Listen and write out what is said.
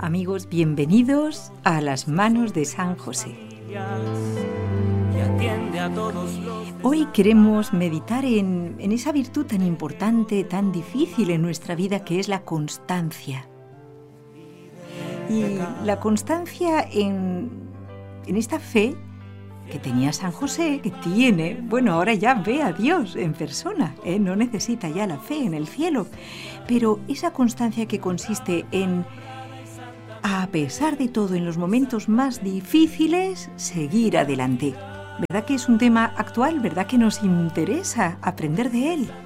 Amigos, bienvenidos a las manos de San José. Hoy queremos meditar en esa virtud tan importante, tan difícil en nuestra vida, que es la constancia. Y la constancia en esta fe que tenía San José, que tiene, bueno, ahora ya ve a Dios en persona, no necesita ya la fe en el cielo, pero esa constancia que consiste en, a pesar de todo, en los momentos más difíciles, seguir adelante. ¿Verdad que es un tema actual? ¿Verdad que nos interesa aprender de él?